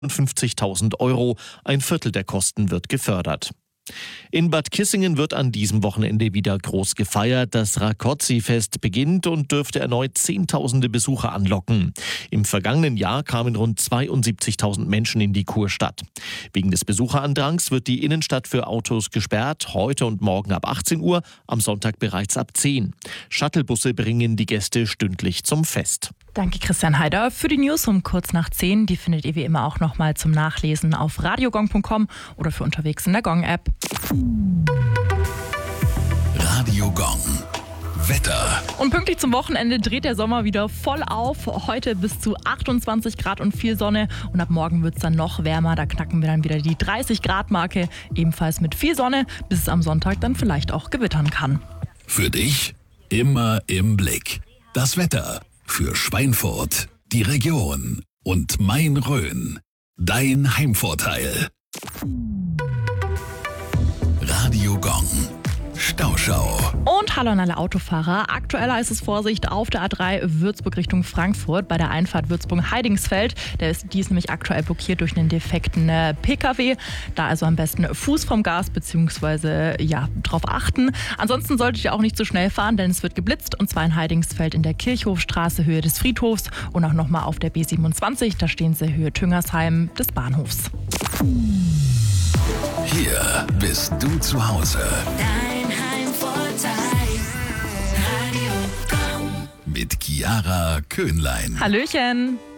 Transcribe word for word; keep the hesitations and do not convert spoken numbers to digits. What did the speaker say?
fünfzigtausend Euro. Ein Viertel der Kosten wird gefördert. In Bad Kissingen wird an diesem Wochenende wieder groß gefeiert. Das Rákóczi-Fest beginnt und dürfte erneut Zehntausende Besucher anlocken. Im vergangenen Jahr kamen rund zweiundsiebzigtausend Menschen in die Kurstadt. Wegen des Besucherandrangs wird die Innenstadt für Autos gesperrt, heute und morgen ab achtzehn Uhr, am Sonntag bereits ab zehn. Shuttlebusse bringen die Gäste stündlich zum Fest. Danke Christian Heider für die News um kurz nach zehn. Die findet ihr wie immer auch nochmal zum Nachlesen auf radiogong punkt com oder für unterwegs in der Gong-App. Radio Gong. Wetter. Und pünktlich zum Wochenende dreht der Sommer wieder voll auf. Heute bis zu achtundzwanzig Grad und viel Sonne. Und ab morgen wird es dann noch wärmer. Da knacken wir dann wieder die dreißig Grad Marke. Ebenfalls mit viel Sonne, bis es am Sonntag dann vielleicht auch gewittern kann. Für dich immer im Blick. Das Wetter für Schweinfurt, die Region und Main-Rhön. Dein Heimvorteil. Radio Gong. Stauschau. Und hallo an alle Autofahrer. Aktueller ist es Vorsicht auf der A drei Würzburg Richtung Frankfurt bei der Einfahrt Würzburg-Heidingsfeld. Der ist, die ist nämlich aktuell blockiert durch einen defekten äh, P K W. Da also am besten Fuß vom Gas bzw. ja, drauf achten. Ansonsten solltet ihr auch nicht zu schnell fahren, denn es wird geblitzt und zwar in Heidingsfeld in der Kirchhofstraße Höhe des Friedhofs und auch nochmal auf der B siebenundzwanzig. Da stehen sie Höhe Tüngersheim des Bahnhofs. Hier bist du zu Hause. Dein Heimvorteil. Radio Gong. Mit Chiara Köhnlein. Hallöchen.